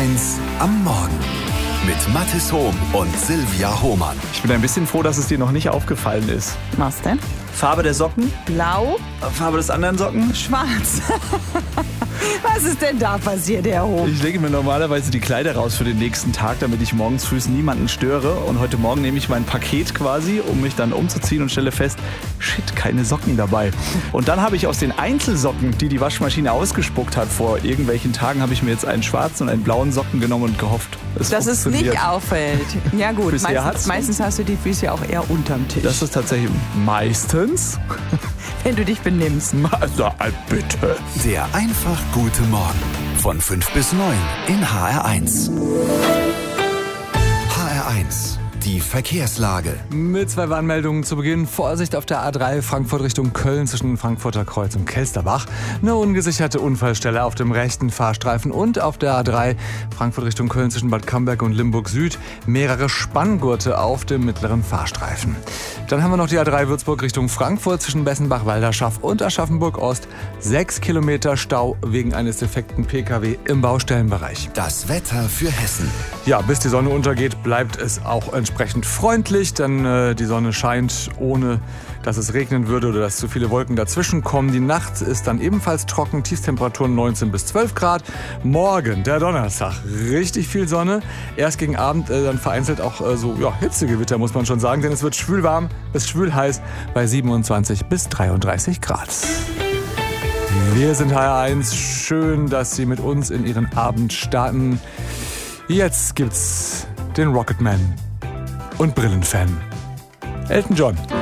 HR1 am Morgen mit Mathis Hohm und Silvia Hohmann. Ich bin ein bisschen froh, dass es dir noch nicht aufgefallen ist. Was denn? Farbe der Socken? Blau? Farbe des anderen Socken? Schwarz. Was ist denn da passiert, Herr Hohm? Ich lege mir normalerweise die Kleider raus für den nächsten Tag, damit ich morgens früh niemanden störe. Und heute Morgen nehme ich mein Paket quasi, um mich dann umzuziehen und stelle fest, shit, keine Socken dabei. Und dann habe ich aus den Einzelsocken, die Waschmaschine ausgespuckt hat vor irgendwelchen Tagen, habe ich mir jetzt einen schwarzen und einen blauen Socken genommen und gehofft, dass es nicht auffällt. Ja gut, meistens hast du die Füße auch eher unterm Tisch. Das ist tatsächlich meistens, wenn du dich benimmst. Also, bitte. Der einfach gute Morgen von 5 bis 9 in HR1. HR1, die Verkehrslage. Mit 2 Warnmeldungen zu Beginn. Vorsicht auf der A3 Frankfurt Richtung Köln zwischen Frankfurter Kreuz und Kelsterbach. Eine ungesicherte Unfallstelle auf dem rechten Fahrstreifen. Und auf der A3 Frankfurt Richtung Köln zwischen Bad Camberg und Limburg Süd mehrere Spanngurte auf dem mittleren Fahrstreifen. Dann haben wir noch die A3 Würzburg Richtung Frankfurt zwischen Bessenbach-Walderschaff und Aschaffenburg-Ost. 6 Kilometer Stau wegen eines defekten Pkw im Baustellenbereich. Das Wetter für Hessen. Ja, bis die Sonne untergeht, bleibt es auch entsprechend freundlich, denn die Sonne scheint, ohne dass es regnen würde oder dass zu viele Wolken dazwischen kommen. Die Nacht ist dann ebenfalls trocken, Tiefstemperaturen 19 bis 12 Grad. Morgen, der Donnerstag, richtig viel Sonne. Erst gegen Abend dann vereinzelt auch Hitzegewitter, muss man schon sagen, denn es wird schwülwarm bis schwülheiß bei 27 bis 33 Grad. Wir sind HR1. Schön, dass Sie mit uns in Ihren Abend starten. Jetzt gibt's den Rocketman und Brillenfan Elton John.